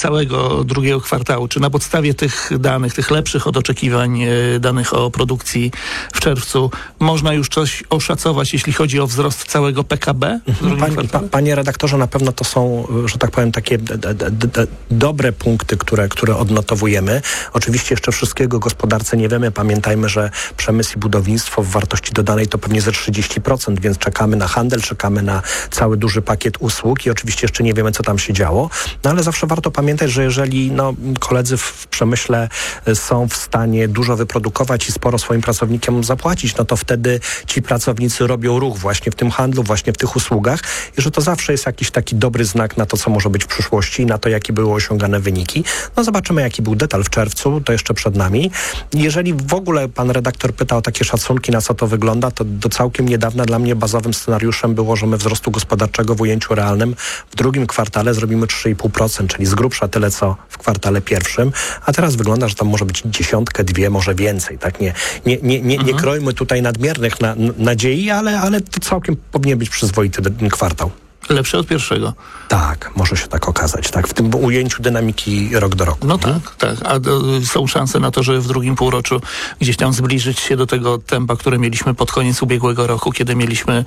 całego drugiego kwartału, czy na podstawie tych danych, tych lepszych od oczekiwań danych o produkcji w czerwcu, można już coś oszacować, jeśli chodzi o wzrost całego PKB w drugim kwartale? Panie redaktorze, na pewno to są, że tak powiem, takie dobre punkty, które odnotowujemy. Oczywiście jeszcze wszystkiego gospodarce nie wiemy. Pamiętajmy, że przemysł i budownictwo w wartości dodanej to pewnie ze 30%, więc czekamy na handel, czekamy na cały duży pakiet usług i oczywiście jeszcze nie wiemy, co tam się działo. No ale zawsze warto pamiętać, że jeżeli koledzy w przemyśle są w stanie dużo wyprodukować i sporo swoim pracownikom zapłacić, no to wtedy ci pracownicy robią ruch właśnie w tym handlu, właśnie w tych usługach i że to zawsze jest jakiś taki dobry znak na to, co może być w przyszłości i na to, jakie były osiągane wyniki. No zobaczymy, jaki był detal w czerwcu, to jeszcze przed nami. Jeżeli w ogóle pan redaktor pyta o takie szacunki, na co to wygląda, to do całkiem niedawna dla mnie bazowym scenariuszem było, że my wzrostu gospodarczego w ujęciu realnym w drugim kwartale zrobimy 3,5%, czyli z grubsza tyle, co w kwartale pierwszym, a teraz wygląda, że tam może być 10, 2, może więcej. Tak? Nie krojmy tutaj nadmiernych nadziei, ale to całkiem powinien być przyzwoity kwartał. Lepszy od pierwszego. Tak, może się tak okazać, tak, w tym ujęciu dynamiki rok do roku. No tak. A są szanse na to, że w drugim półroczu gdzieś tam zbliżyć się do tego tempa, które mieliśmy pod koniec ubiegłego roku, kiedy mieliśmy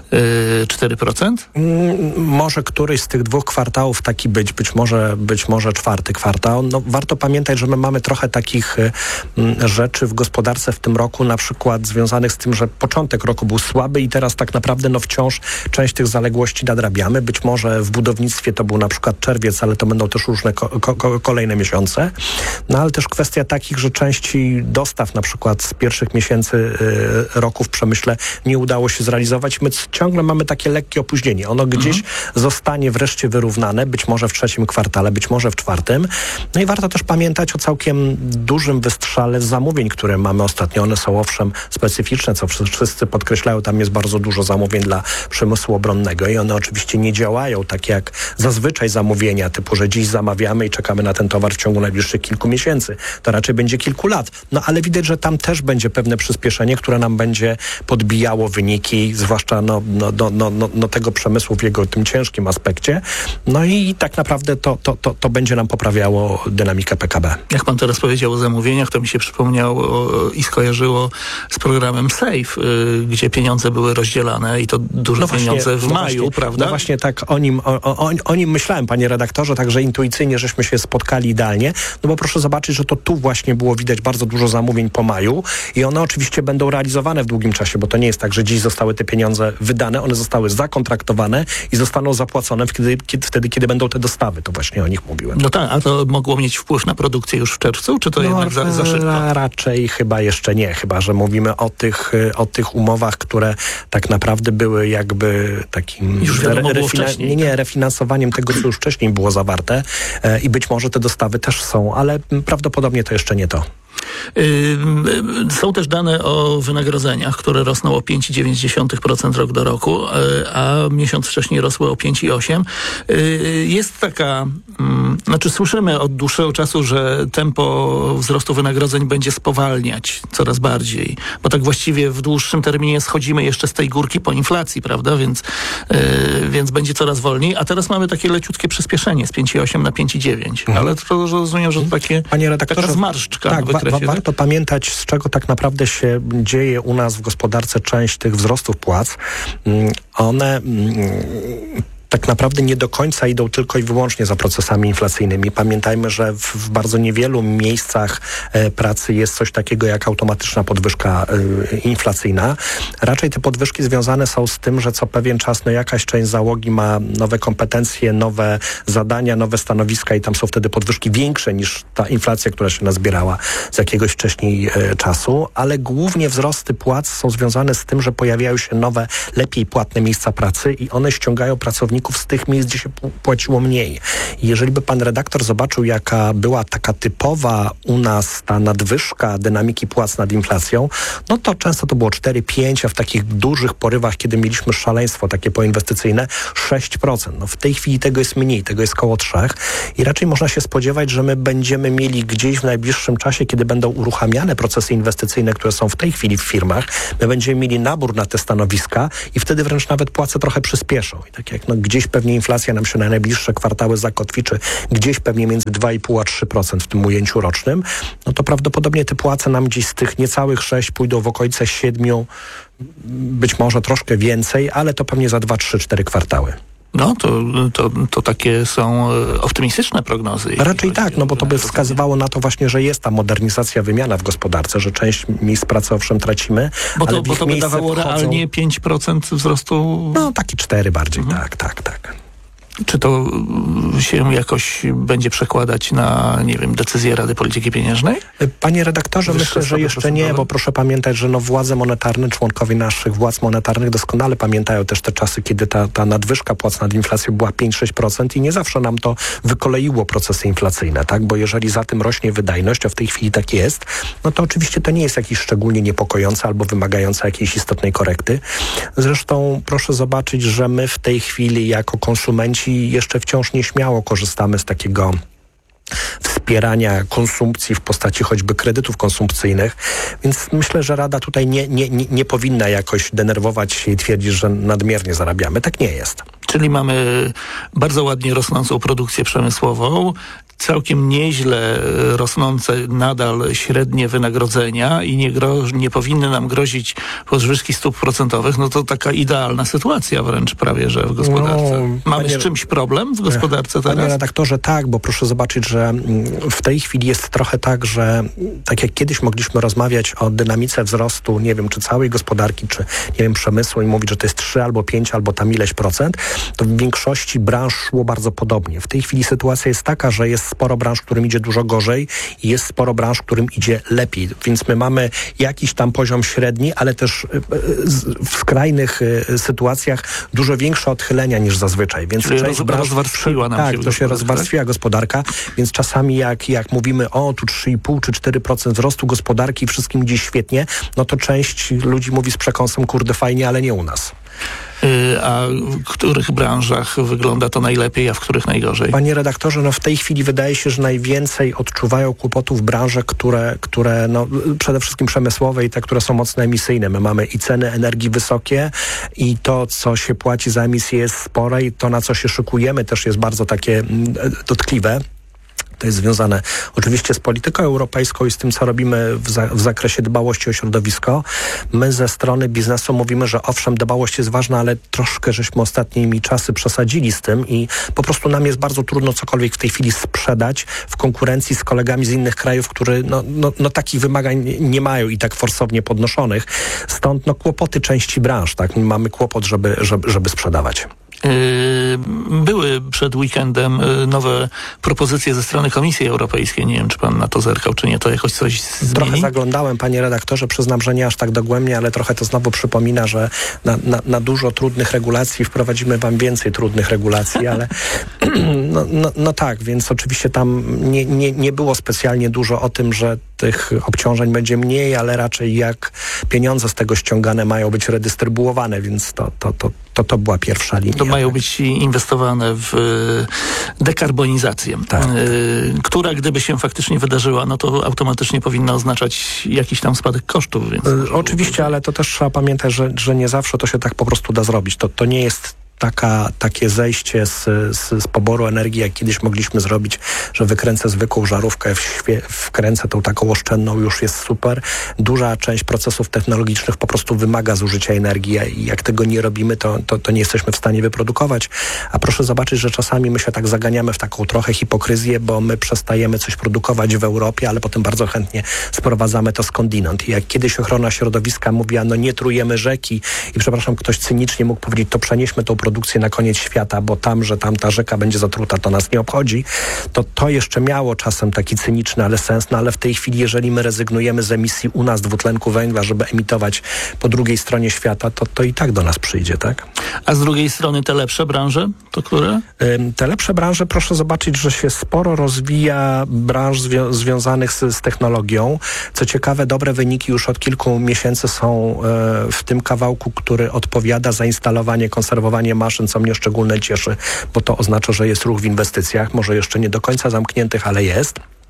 4%? Może któryś z tych dwóch kwartałów taki być może czwarty kwartał. No, warto pamiętać, że my mamy trochę takich rzeczy w gospodarce w tym roku, na przykład związanych z tym, że początek roku był słaby i teraz tak naprawdę wciąż część tych zaległości nadrabiamy. Być może w budownictwie to był na przykład czerwiec, ale to będą też różne kolejne miesiące. No ale też kwestia takich, że części dostaw na przykład z pierwszych miesięcy roku w przemyśle nie udało się zrealizować. My ciągle mamy takie lekkie opóźnienie. Ono gdzieś zostanie wreszcie wyrównane, być może w trzecim kwartale, być może w czwartym. No i warto też pamiętać o całkiem dużym wystrzale zamówień, które mamy ostatnio. One są owszem specyficzne, co wszyscy podkreślają. Tam jest bardzo dużo zamówień dla przemysłu obronnego i one oczywiście nie działają tak jak zazwyczaj zamówienia, typu, że dziś zamawiamy i czekamy na ten towar w ciągu najbliższych kilku miesięcy. To raczej będzie kilku lat. No ale widać, że tam też będzie pewne przyspieszenie, które nam będzie podbijało wyniki, zwłaszcza tego przemysłu w jego tym ciężkim aspekcie. No i tak naprawdę to będzie nam poprawiało dynamikę PKB. Jak pan teraz powiedział o zamówieniach, to mi się przypomniało i skojarzyło z programem SAFE, gdzie pieniądze były rozdzielane i to duże pieniądze w maju, prawda? No właśnie tak o nim myślałem, panie redaktorze, także intuicyjnie żeśmy się spotkali idealnie, no bo proszę zobaczyć, że to tu właśnie było widać bardzo dużo zamówień po maju i one oczywiście będą realizowane w długim czasie, bo to nie jest tak, że dziś zostały te pieniądze wydane, one zostały zakontraktowane i zostaną zapłacone wtedy, kiedy będą te dostawy. To właśnie o nich mówiłem. No tak, a to mogło mieć wpływ na produkcję już w czerwcu, czy to jednak za szybko? Raczej chyba jeszcze nie, chyba że mówimy o tych umowach, które tak naprawdę były jakby takim już refinansowaniem tego, co już wcześniej było zawarte i być może te dostawy też są, ale prawdopodobnie to jeszcze nie to. Są też dane o wynagrodzeniach, które rosną o 5,9% rok do roku, a miesiąc wcześniej rosły o 5,8%. Jest taka, słyszymy od dłuższego czasu, że tempo wzrostu wynagrodzeń będzie spowalniać coraz bardziej, bo tak właściwie w dłuższym terminie schodzimy jeszcze z tej górki po inflacji, prawda, więc będzie coraz wolniej, a teraz mamy takie leciutkie przyspieszenie z 5,8 na 5,9, ale to rozumiem, że to taka zmarszczka. Tak, warto pamiętać, z czego tak naprawdę się dzieje u nas w gospodarce część tych wzrostów płac. One tak naprawdę nie do końca idą tylko i wyłącznie za procesami inflacyjnymi. Pamiętajmy, że w bardzo niewielu miejscach pracy jest coś takiego jak automatyczna podwyżka inflacyjna. Raczej te podwyżki związane są z tym, że co pewien czas jakaś część załogi ma nowe kompetencje, nowe zadania, nowe stanowiska i tam są wtedy podwyżki większe niż ta inflacja, która się nazbierała z jakiegoś wcześniej czasu, ale głównie wzrosty płac są związane z tym, że pojawiają się nowe, lepiej płatne miejsca pracy i one ściągają pracowników z tych miejsc, gdzie się płaciło mniej. I jeżeli by pan redaktor zobaczył, jaka była taka typowa u nas ta nadwyżka dynamiki płac nad inflacją, no to często to było 4-5, a w takich dużych porywach, kiedy mieliśmy szaleństwo takie poinwestycyjne, 6%. No w tej chwili tego jest mniej, tego jest koło 3 i raczej można się spodziewać, że my będziemy mieli gdzieś w najbliższym czasie, kiedy będą uruchamiane procesy inwestycyjne, które są w tej chwili w firmach, my będziemy mieli nabór na te stanowiska i wtedy wręcz nawet płace trochę przyspieszą. I tak jak gdzieś pewnie inflacja nam się na najbliższe kwartały zakotwiczy, gdzieś pewnie między 2,5 a 3% w tym ujęciu rocznym, no to prawdopodobnie te płace nam gdzieś z tych niecałych 6 pójdą w okolice 7, być może troszkę więcej, ale to pewnie za 2, 3, 4 kwartały. No, to takie są optymistyczne prognozy. Raczej tak, no bo to by wskazywało na to właśnie, że jest ta modernizacja, wymiana w gospodarce, że część miejsc pracy owszem tracimy, bo ale to by dawało realnie 5% wzrostu? No, taki 4 bardziej, tak. Czy to się jakoś będzie przekładać na, nie wiem, decyzję Rady Polityki Pieniężnej? Panie redaktorze, myślę, że jeszcze nie, bo proszę pamiętać, że władze monetarne, członkowie naszych władz monetarnych doskonale pamiętają też te czasy, kiedy ta nadwyżka płac nad inflacją była 5-6% i nie zawsze nam to wykoleiło procesy inflacyjne, tak? Bo jeżeli za tym rośnie wydajność, a w tej chwili tak jest, no to oczywiście to nie jest jakieś szczególnie niepokojące albo wymagające jakiejś istotnej korekty. Zresztą proszę zobaczyć, że my w tej chwili jako konsumenci jeszcze wciąż nieśmiało korzystamy z takiego wspierania konsumpcji w postaci choćby kredytów konsumpcyjnych, więc myślę, że Rada tutaj nie powinna jakoś denerwować się i twierdzić, że nadmiernie zarabiamy. Tak nie jest. Czyli mamy bardzo ładnie rosnącą produkcję przemysłową, całkiem nieźle rosnące nadal średnie wynagrodzenia i nie powinny nam grozić podwyżki stóp procentowych, no to taka idealna sytuacja wręcz prawie, że w gospodarce. Mamy z czymś problem w gospodarce teraz? Panie redaktorze, tak, bo proszę zobaczyć, że w tej chwili jest trochę tak, że tak jak kiedyś mogliśmy rozmawiać o dynamice wzrostu, nie wiem, czy całej gospodarki, czy nie wiem, przemysłu i mówić, że to jest 3 albo 5 albo tam ileś procent, to w większości branż szło bardzo podobnie. W tej chwili sytuacja jest taka, że jest sporo branż, którym idzie dużo gorzej i jest sporo branż, którym idzie lepiej. Więc my mamy jakiś tam poziom średni, ale też w skrajnych sytuacjach dużo większe odchylenia niż zazwyczaj. Więc czyli rozwarstwiła nam się. Tak, to się rozwarstwiła gospodarka, więc czasami jak mówimy tu 3,5 czy 4% wzrostu gospodarki i wszystkim idzie świetnie, no to część ludzi mówi z przekąsem, kurde, fajnie, ale nie u nas. A w których branżach wygląda to najlepiej, a w których najgorzej? Panie redaktorze, w tej chwili wydaje się, że najwięcej odczuwają kłopotów branże, które przede wszystkim przemysłowe i te, które są mocno emisyjne. My mamy i ceny energii wysokie i to, co się płaci za emisję jest spore i to, na co się szykujemy, też jest bardzo takie dotkliwe. To jest związane oczywiście z polityką europejską i z tym, co robimy w zakresie dbałości o środowisko. My ze strony biznesu mówimy, że owszem, dbałość jest ważna, ale troszkę żeśmy ostatnimi czasy przesadzili z tym i po prostu nam jest bardzo trudno cokolwiek w tej chwili sprzedać w konkurencji z kolegami z innych krajów, które takich wymagań nie mają i tak forsownie podnoszonych. Stąd kłopoty części branż, tak? Mamy kłopot, żeby sprzedawać. Były przed weekendem nowe propozycje ze strony Komisji Europejskiej. Nie wiem, czy pan na to zerkał, czy nie. To jakoś coś zmieni? Trochę zaglądałem, panie redaktorze. Przyznam, że nie aż tak dogłębnie, ale trochę to znowu przypomina, że na dużo trudnych regulacji wprowadzimy wam więcej trudnych regulacji, ale tak, więc oczywiście tam nie było specjalnie dużo o tym, że tych obciążeń będzie mniej, ale raczej jak pieniądze z tego ściągane mają być redystrybuowane, więc to była pierwsza linia. To mają być inwestowane w dekarbonizację, tak. Która gdyby się faktycznie wydarzyła, no to automatycznie powinna oznaczać jakiś tam spadek kosztów. Więc oczywiście, ale to też trzeba pamiętać, że nie zawsze to się tak po prostu da zrobić. To nie jest takie zejście z poboru energii, jak kiedyś mogliśmy zrobić, że wykręcę zwykłą żarówkę, wkręcę tą taką oszczędną, już jest super. Duża część procesów technologicznych po prostu wymaga zużycia energii i jak tego nie robimy, to nie jesteśmy w stanie wyprodukować. A proszę zobaczyć, że czasami my się tak zaganiamy w taką trochę hipokryzję, bo my przestajemy coś produkować w Europie, ale potem bardzo chętnie sprowadzamy to skądinąd. I jak kiedyś ochrona środowiska mówiła, nie trujemy rzeki i przepraszam, ktoś cynicznie mógł powiedzieć, to przenieśmy tą produkcję na koniec świata, bo że tamta rzeka będzie zatruta, to nas nie obchodzi, to jeszcze miało czasem taki cyniczny, ale sens, ale w tej chwili, jeżeli my rezygnujemy z emisji u nas dwutlenku węgla, żeby emitować po drugiej stronie świata, to i tak do nas przyjdzie, tak? A z drugiej strony te lepsze branże, to które? Te lepsze branże, proszę zobaczyć, że się sporo rozwija branż związanych z technologią. Co ciekawe, dobre wyniki już od kilku miesięcy są w tym kawałku, który odpowiada za instalowanie, konserwowanie maszyn, co mnie szczególnie cieszy, bo to oznacza, że jest ruch w inwestycjach, może jeszcze nie do końca zamkniętych, ale jest.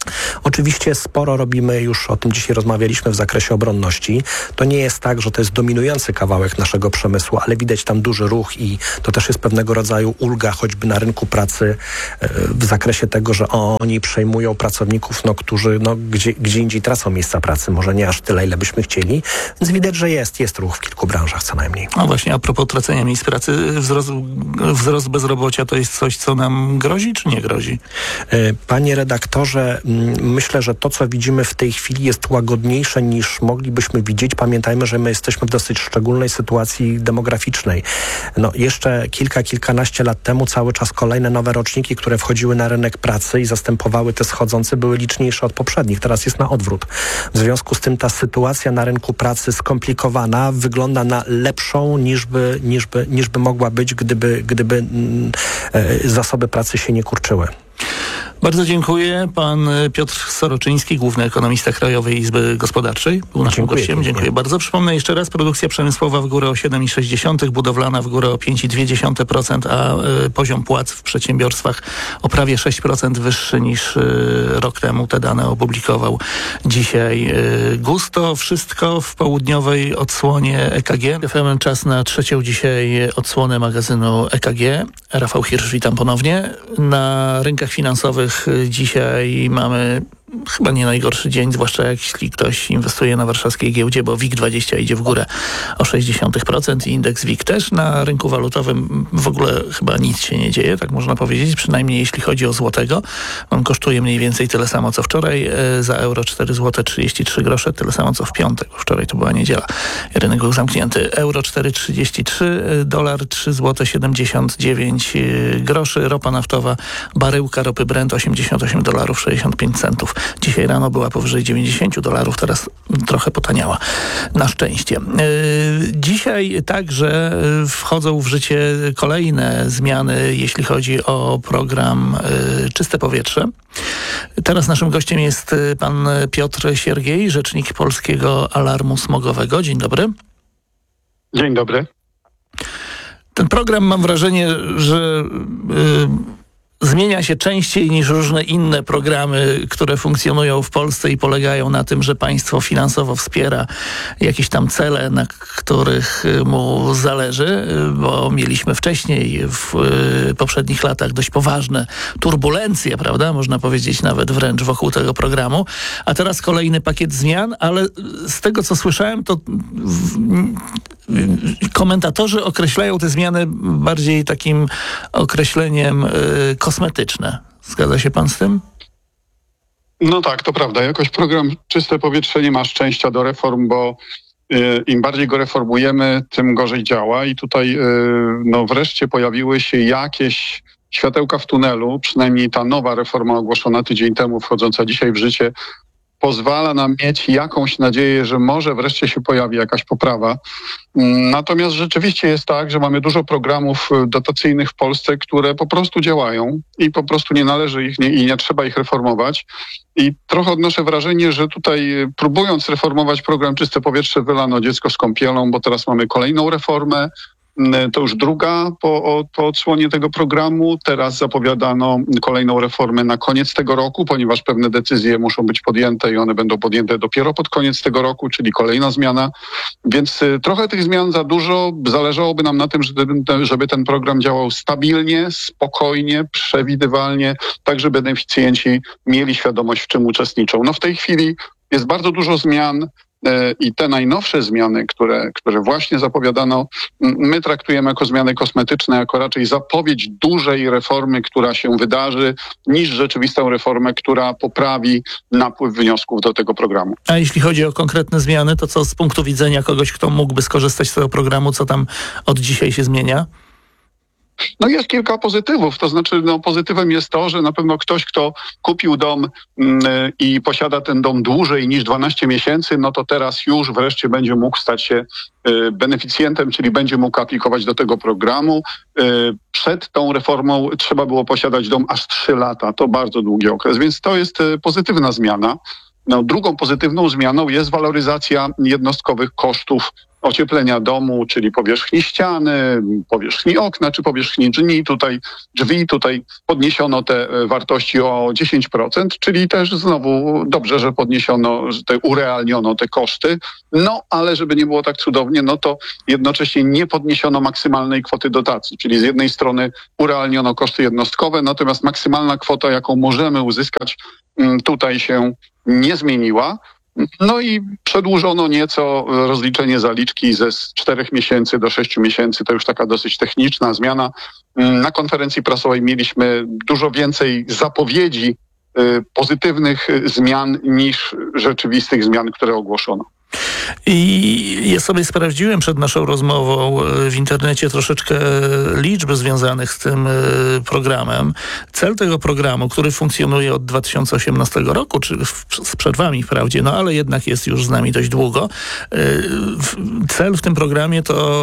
Oczywiście sporo robimy, już o tym dzisiaj rozmawialiśmy, w zakresie obronności. To nie jest tak, że to jest dominujący kawałek naszego przemysłu, ale widać tam duży ruch i to też jest pewnego rodzaju ulga choćby na rynku pracy w zakresie tego, że oni przejmują pracowników, którzy gdzie indziej tracą miejsca pracy. Może nie aż tyle, ile byśmy chcieli. Więc widać, że jest ruch w kilku branżach co najmniej. No właśnie, a propos tracenia miejsc pracy, wzrost bezrobocia to jest coś, co nam grozi, czy nie grozi? Panie redaktorze, myślę, że to, co widzimy w tej chwili, jest łagodniejsze niż moglibyśmy widzieć. Pamiętajmy, że my jesteśmy w dosyć szczególnej sytuacji demograficznej. Jeszcze kilkanaście lat temu cały czas kolejne nowe roczniki, które wchodziły na rynek pracy i zastępowały te schodzące, były liczniejsze od poprzednich. Teraz jest na odwrót. W związku z tym ta sytuacja na rynku pracy skomplikowana wygląda na lepszą niż by mogła być, gdyby zasoby pracy się nie kurczyły. Bardzo dziękuję. Pan Piotr Soroczyński, główny ekonomista Krajowej Izby Gospodarczej, był naszym gościem. Dziękuję bardzo. Przypomnę jeszcze raz, produkcja przemysłowa w górę o 7,6%, budowlana w górę o 5,2%, a poziom płac w przedsiębiorstwach o prawie 6% wyższy niż rok temu. Te dane opublikował dzisiaj GUS. To wszystko w południowej odsłonie EKG. Czas na trzecią dzisiaj odsłonę magazynu EKG. Rafał Hirsch, witam ponownie. Na rynkach finansowych dzisiaj mamy chyba nie najgorszy dzień, zwłaszcza jeśli ktoś inwestuje na warszawskiej giełdzie, bo WIG20 idzie w górę o 0,6% i indeks WIG też. Na rynku walutowym w ogóle chyba nic się nie dzieje, tak można powiedzieć, przynajmniej jeśli chodzi o złotego. On kosztuje mniej więcej tyle samo co wczoraj, za euro 4 zł 33 grosze, tyle samo co w piątek. Wczoraj to była niedziela. Rynek był zamknięty. Euro 4,33, dolar 3 zł 79 groszy, ropa naftowa, baryłka ropy Brent $88,65. Dzisiaj rano była powyżej $90, teraz trochę potaniała. Na szczęście. Dzisiaj także wchodzą w życie kolejne zmiany, jeśli chodzi o program Czyste Powietrze. Teraz naszym gościem jest pan Piotr Siergiej, rzecznik Polskiego Alarmu Smogowego. Dzień dobry. Dzień dobry. Ten program, mam wrażenie, że zmienia się częściej niż różne inne programy, które funkcjonują w Polsce i polegają na tym, że państwo finansowo wspiera jakieś tam cele, na których mu zależy, bo mieliśmy wcześniej w poprzednich latach dość poważne turbulencje, prawda? Można powiedzieć nawet wręcz wokół tego programu. A teraz kolejny pakiet zmian, ale z tego, co słyszałem, to komentatorzy określają te zmiany bardziej takim określeniem kosmetyczne. Zgadza się pan z tym? No tak, to prawda. Jakoś program Czyste Powietrze nie ma szczęścia do reform, bo im bardziej go reformujemy, tym gorzej działa i tutaj wreszcie pojawiły się jakieś światełka w tunelu, przynajmniej ta nowa reforma ogłoszona tydzień temu, wchodząca dzisiaj w życie, pozwala nam mieć jakąś nadzieję, że może wreszcie się pojawi jakaś poprawa. Natomiast rzeczywiście jest tak, że mamy dużo programów dotacyjnych w Polsce, które po prostu działają i po prostu nie należy ich i nie trzeba ich reformować. I trochę odnoszę wrażenie, że tutaj próbując reformować program Czyste Powietrze wylano dziecko z kąpielą, bo teraz mamy kolejną reformę. To już druga po odsłonie tego programu. Teraz zapowiadano kolejną reformę na koniec tego roku, ponieważ pewne decyzje muszą być podjęte i one będą podjęte dopiero pod koniec tego roku, czyli kolejna zmiana. Więc trochę tych zmian za dużo. Zależałoby nam na tym, żeby ten program działał stabilnie, spokojnie, przewidywalnie, tak żeby beneficjenci mieli świadomość, w czym uczestniczą. W tej chwili jest bardzo dużo zmian. I te najnowsze zmiany, które właśnie zapowiadano, my traktujemy jako zmiany kosmetyczne, jako raczej zapowiedź dużej reformy, która się wydarzy, niż rzeczywistą reformę, która poprawi napływ wniosków do tego programu. A jeśli chodzi o konkretne zmiany, to co z punktu widzenia kogoś, kto mógłby skorzystać z tego programu, co tam od dzisiaj się zmienia? Jest kilka pozytywów, to znaczy pozytywem jest to, że na pewno ktoś, kto kupił dom i posiada ten dom dłużej niż 12 miesięcy, to teraz już wreszcie będzie mógł stać się beneficjentem, czyli będzie mógł aplikować do tego programu. Przed tą reformą trzeba było posiadać dom aż 3 lata, to bardzo długi okres, więc to jest pozytywna zmiana. Drugą pozytywną zmianą jest waloryzacja jednostkowych kosztów ocieplenia domu, czyli powierzchni ściany, powierzchni okna czy powierzchni drzwi. Tutaj podniesiono te wartości o 10%, czyli też znowu dobrze, że podniesiono, że urealniono te koszty. No, ale żeby nie było tak cudownie, no to jednocześnie nie podniesiono maksymalnej kwoty dotacji, czyli z jednej strony urealniono koszty jednostkowe, natomiast maksymalna kwota, jaką możemy uzyskać, tutaj się nie zmieniła. No i przedłużono nieco rozliczenie zaliczki ze 4 miesięcy do 6 miesięcy. To już taka dosyć techniczna zmiana. Na konferencji prasowej mieliśmy dużo więcej zapowiedzi pozytywnych zmian niż rzeczywistych zmian, które ogłoszono. I ja sobie sprawdziłem przed naszą rozmową w internecie troszeczkę liczb związanych z tym programem. Cel tego programu, który funkcjonuje od 2018 roku, czy z przerwami wprawdzie, no ale jednak jest już z nami dość długo. Cel w tym programie to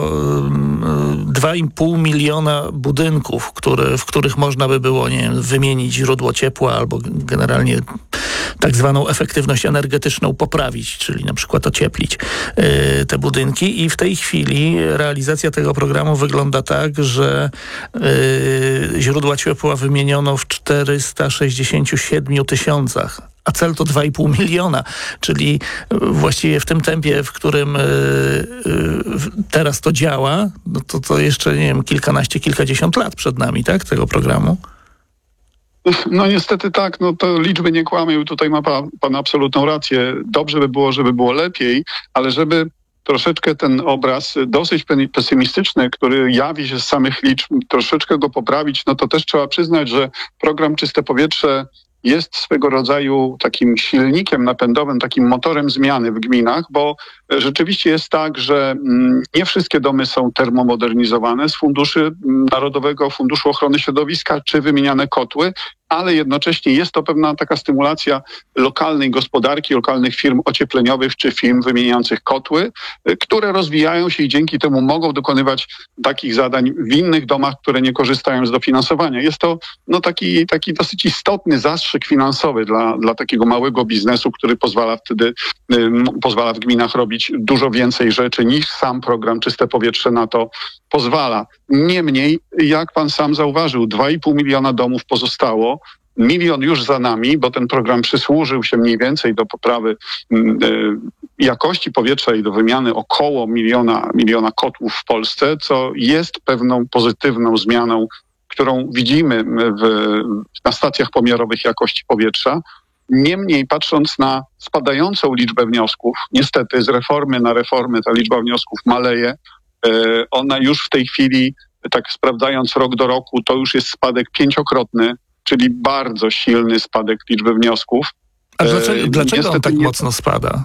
2,5 miliona budynków, w których można by było, nie wiem, wymienić źródło ciepła albo generalnie tak zwaną efektywność energetyczną poprawić, czyli na przykład ocieplić te budynki. I w tej chwili realizacja tego programu wygląda tak, że źródła ciepła wymieniono w 467 tysiącach, a cel to 2,5 miliona, czyli właściwie w tym tempie, w którym teraz to działa, no to jeszcze, nie wiem, kilkadziesiąt lat przed nami, tak, tego programu? No niestety tak, no to liczby nie kłamią i tutaj ma pan absolutną rację. Dobrze by było, żeby było lepiej, ale żeby troszeczkę ten obraz dosyć pesymistyczny, który jawi się z samych liczb, troszeczkę go poprawić, no to też trzeba przyznać, że program Czyste Powietrze jest swego rodzaju takim silnikiem napędowym, takim motorem zmiany w gminach, bo rzeczywiście jest tak, że nie wszystkie domy są termomodernizowane z funduszy Narodowego Funduszu Ochrony Środowiska czy wymieniane kotły, ale jednocześnie jest to pewna taka stymulacja lokalnej gospodarki, lokalnych firm ociepleniowych czy firm wymieniających kotły, które rozwijają się i dzięki temu mogą dokonywać takich zadań w innych domach, które nie korzystają z dofinansowania. Jest to taki dosyć istotny zastrzyk finansowy dla takiego małego biznesu, który pozwala w gminach robić dużo więcej rzeczy niż sam program Czyste Powietrze na to pozwala. Niemniej, jak pan sam zauważył, 2,5 miliona domów pozostało. 1 milion już za nami, bo ten program przysłużył się mniej więcej do poprawy jakości powietrza i do wymiany około miliona kotłów w Polsce, co jest pewną pozytywną zmianą, którą widzimy na stacjach pomiarowych jakości powietrza. Niemniej, patrząc na spadającą liczbę wniosków, niestety z reformy na reformę ta liczba wniosków maleje. Ona już w tej chwili, tak sprawdzając rok do roku, to już jest spadek 5-krotny, czyli bardzo silny spadek liczby wniosków. A dlaczego on tak mocno spada?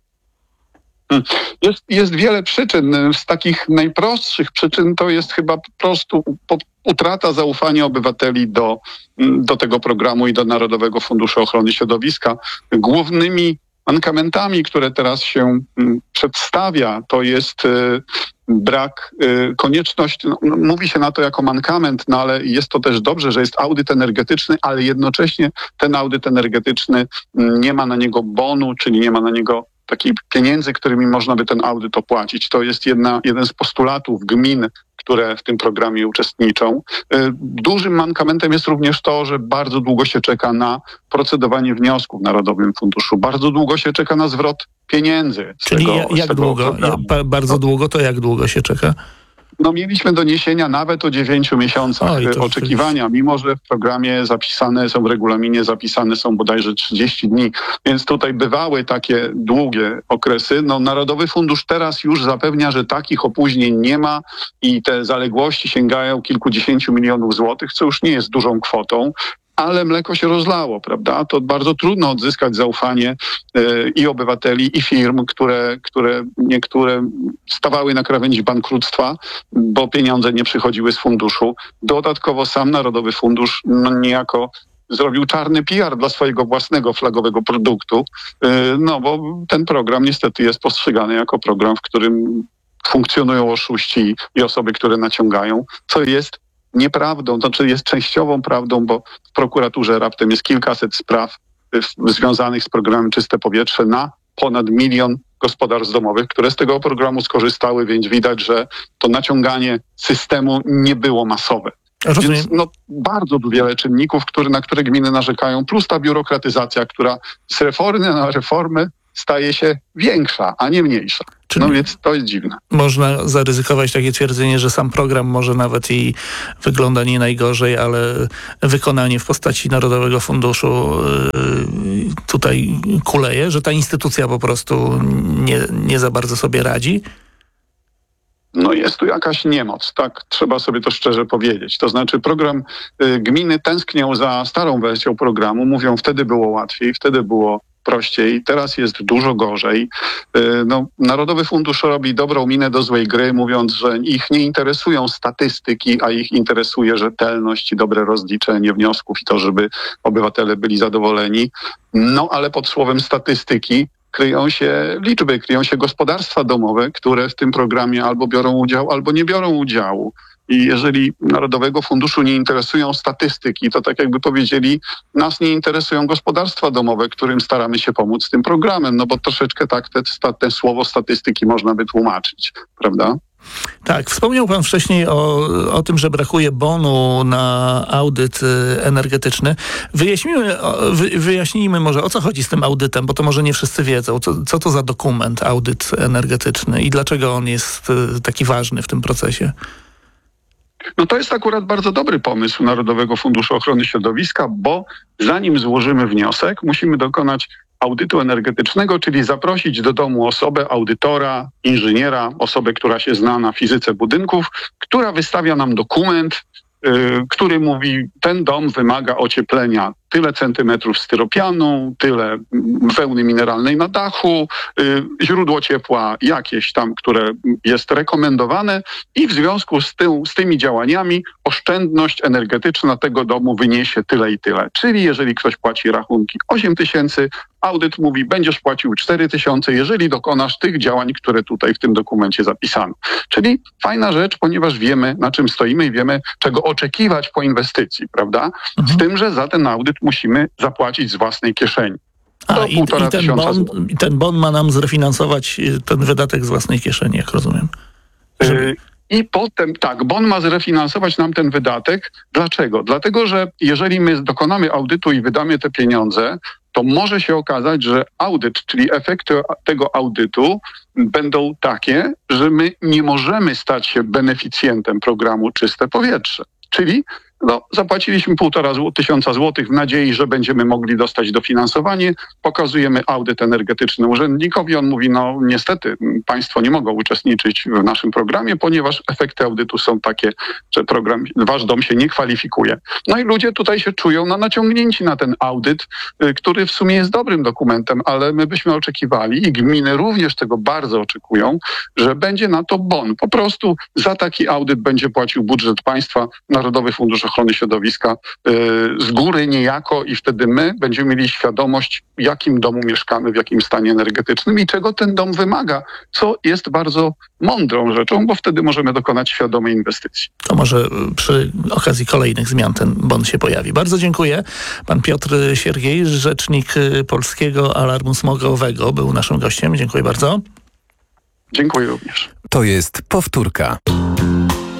Jest wiele przyczyn. Z takich najprostszych przyczyn to jest chyba po prostu utrata zaufania obywateli do tego programu i do Narodowego Funduszu Ochrony Środowiska. Głównymi mankamentami, które teraz się przedstawia, to jest brak, konieczność, mówi się na to jako mankament, no ale jest to też dobrze, że jest audyt energetyczny, ale jednocześnie ten audyt energetyczny nie ma na niego bonu, czyli nie ma na niego takich pieniędzy, którymi można by ten audyt opłacić. To jest jeden z postulatów gmin, które w tym programie uczestniczą. Dużym mankamentem jest również to, że bardzo długo się czeka na procedowanie wniosków w Narodowym Funduszu. Bardzo długo się czeka na zwrot pieniędzy. Czyli jak długo? Bardzo długo, to jak długo się czeka? No mieliśmy doniesienia nawet o 9 miesiącach oczekiwania, mimo że w programie w regulaminie zapisane są bodajże 30 dni. Więc tutaj bywały takie długie okresy. No, Narodowy Fundusz teraz już zapewnia, że takich opóźnień nie ma i te zaległości sięgają kilkudziesięciu milionów złotych, co już nie jest dużą kwotą. Ale mleko się rozlało, prawda? To bardzo trudno odzyskać zaufanie i obywateli, i firm, które niektóre stawały na krawędzi bankructwa, bo pieniądze nie przychodziły z funduszu. Dodatkowo sam Narodowy Fundusz niejako zrobił czarny PR dla swojego własnego flagowego produktu, no bo ten program niestety jest postrzegany jako program, w którym funkcjonują oszuści i osoby, które naciągają, co jest nieprawdą, to znaczy jest częściową prawdą, bo w prokuraturze raptem jest kilkaset spraw związanych z programem Czyste Powietrze na ponad 1 gospodarstw domowych, które z tego programu skorzystały, więc widać, że to naciąganie systemu nie było masowe. Rozumiem. Więc bardzo wiele czynników, na które gminy narzekają, plus ta biurokratyzacja, która z reformy na reformę staje się większa, a nie mniejsza. Więc to jest dziwne. Można zaryzykować takie twierdzenie, że sam program może nawet i wygląda nie najgorzej, ale wykonanie w postaci Narodowego Funduszu tutaj kuleje, że ta instytucja po prostu nie za bardzo sobie radzi. Jest tu jakaś niemoc, tak? Trzeba sobie to szczerze powiedzieć. To znaczy gminy tęsknią za starą wersją programu, mówią, wtedy było łatwiej, wtedy było prościej, teraz jest dużo gorzej. Narodowy Fundusz robi dobrą minę do złej gry, mówiąc, że ich nie interesują statystyki, a ich interesuje rzetelność i dobre rozliczenie wniosków i to, żeby obywatele byli zadowoleni. Ale pod słowem statystyki kryją się liczby, kryją się gospodarstwa domowe, które w tym programie albo biorą udział, albo nie biorą udziału. I jeżeli Narodowego Funduszu nie interesują statystyki, to tak jakby powiedzieli, nas nie interesują gospodarstwa domowe, którym staramy się pomóc tym programem, bo troszeczkę tak te słowo statystyki można by tłumaczyć, prawda? Tak, wspomniał pan wcześniej o tym, że brakuje bonu na audyt energetyczny. Wyjaśnijmy może, o co chodzi z tym audytem, bo to może nie wszyscy wiedzą. Co to za dokument, audyt energetyczny i dlaczego on jest taki ważny w tym procesie? To jest akurat bardzo dobry pomysł Narodowego Funduszu Ochrony Środowiska, bo zanim złożymy wniosek, musimy dokonać audytu energetycznego, czyli zaprosić do domu osobę, audytora, inżyniera, osobę, która się zna na fizyce budynków, która wystawia nam dokument, który mówi, ten dom wymaga ocieplenia tyle centymetrów styropianu, tyle wełny mineralnej na dachu, źródło ciepła jakieś tam, które jest rekomendowane i w związku z tymi działaniami oszczędność energetyczna tego domu wyniesie tyle i tyle. Czyli jeżeli ktoś płaci rachunki 8 000, audyt mówi, będziesz płacił 4 000, jeżeli dokonasz tych działań, które tutaj w tym dokumencie zapisano. Czyli fajna rzecz, ponieważ wiemy, na czym stoimy i wiemy, czego oczekiwać po inwestycji, prawda? Z tym, że za ten audyt musimy zapłacić z własnej kieszeni. Ten bon ma nam zrefinansować ten wydatek z własnej kieszeni, jak rozumiem. I potem, bon ma zrefinansować nam ten wydatek. Dlaczego? Dlatego, że jeżeli my dokonamy audytu i wydamy te pieniądze, to może się okazać, że audyt, czyli efekty tego audytu będą takie, że my nie możemy stać się beneficjentem programu Czyste Powietrze. Czyli zapłaciliśmy 1,5 tysiąca złotych w nadziei, że będziemy mogli dostać dofinansowanie. Pokazujemy audyt energetyczny urzędnikowi. On mówi, niestety państwo nie mogą uczestniczyć w naszym programie, ponieważ efekty audytu są takie, że wasz dom się nie kwalifikuje. I ludzie tutaj się czują naciągnięci na ten audyt, który w sumie jest dobrym dokumentem, ale my byśmy oczekiwali i gminy również tego bardzo oczekują, że będzie na to bon. Po prostu za taki audyt będzie płacił budżet państwa, Narodowy Fundusz Ochrony Środowiska z góry niejako i wtedy my będziemy mieli świadomość, w jakim domu mieszkamy, w jakim stanie energetycznym i czego ten dom wymaga, co jest bardzo mądrą rzeczą, bo wtedy możemy dokonać świadomej inwestycji. To może przy okazji kolejnych zmian ten bon się pojawi. Bardzo dziękuję. Pan Piotr Siergiej, rzecznik Polskiego Alarmu Smogowego, był naszym gościem. Dziękuję bardzo. Dziękuję również. To jest powtórka.